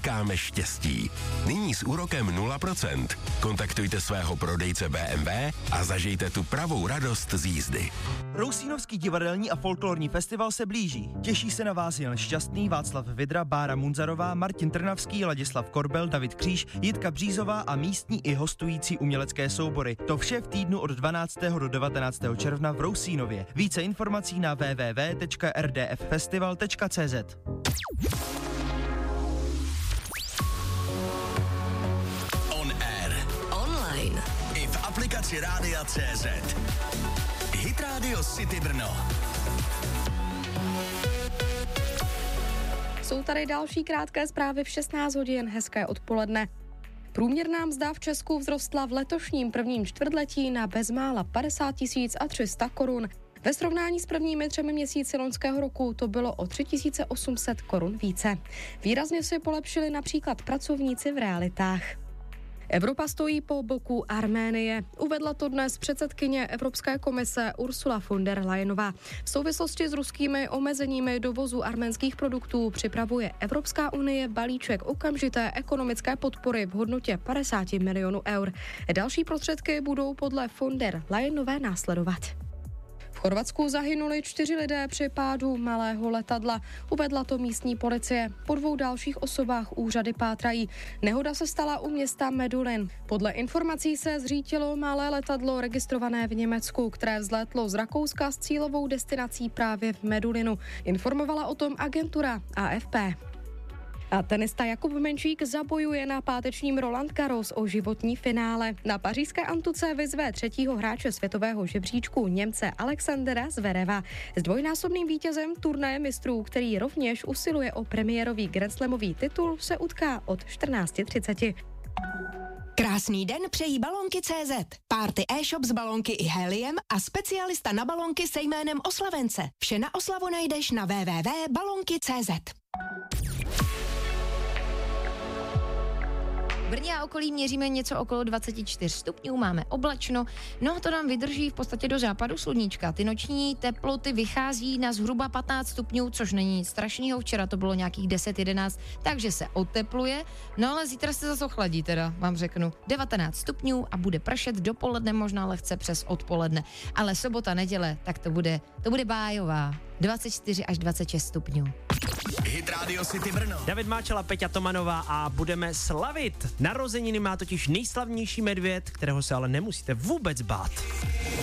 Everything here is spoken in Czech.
říkáme štěstí. Nyní s úrokem 0%. Kontaktujte svého prodejce BMW a zažijte tu pravou radost z jízdy. Rousínovský divadelní a folklorní festival se blíží. Těší se na vás Jan Šťastný, Václav Vidra, Bára Munzarová, Martin Trnavský, Ladislav Korbel, David Kříž, Jitka Břízová a místní i hostující umělecké soubory. To vše v týdnu od 12. do 19. června v Rousínově. Více informací na www.rdffestival.cz. On air. Online. I v aplikaci Rádia.cz. Hit Radio City Brno. Jsou tady další krátké zprávy v 16 hodin, hezké odpoledne. Průměrná mzda v Česku vzrostla v letošním prvním čtvrtletí na bezmála 50 300 korun. Ve srovnání s prvními 3 měsíci loňského roku to bylo o 3 800 korun více. Výrazně si polepšili například pracovníci v realitách. Evropa stojí po boku Arménie. Uvedla to dnes předsedkyně Evropské komise Ursula von der Leyenová. V souvislosti s ruskými omezeními dovozu arménských produktů připravuje Evropská unie balíček okamžité ekonomické podpory v hodnotě 50 milionů eur. Další prostředky budou podle von der Leyenové následovat. V Chorvatsku zahynuli 4 lidé při pádu malého letadla. Uvedla to místní policie. Po 2 dalších osobách úřady pátrají. Nehoda se stala u města Medulin. Podle informací se zřítilo malé letadlo registrované v Německu, které vzlétlo z Rakouska s cílovou destinací právě v Medulinu. Informovala o tom agentura AFP. A tenista Jakub Menčík zabojuje na pátečním Roland Garros o životní finále. Na pařížské antuce vyzve 3. hráče světového žebříčku Němce Alexandera Zvereva. S dvojnásobným vítězem turnaje mistrů, který rovněž usiluje o premiérový grandslamový titul, se utká od 14:30. Krásný den přejí Balonky.cz. Party e-shop s balonky i heliem a specialista na balonky se jménem Oslavence. Vše na oslavu najdeš na www.balonky.cz. V Brně a okolí měříme něco okolo 24 stupňů, máme oblačno, no to nám vydrží v podstatě do západu sluníčka. Ty noční teploty vychází na zhruba 15 stupňů, což není nic strašného, včera to bylo nějakých 10-11, takže se otepluje, no ale zítra se zase ochladí teda, vám řeknu, 19 stupňů a bude pršet dopoledne, možná lehce přes odpoledne, ale sobota, neděle, tak to bude bájová, 24 až 26 stupňů. Hit Radio City Brno. David Máčela, Peťa Tomanová a budeme slavit. Narozeniny má totiž nejslavnější medvěd, kterého se ale nemusíte vůbec bát.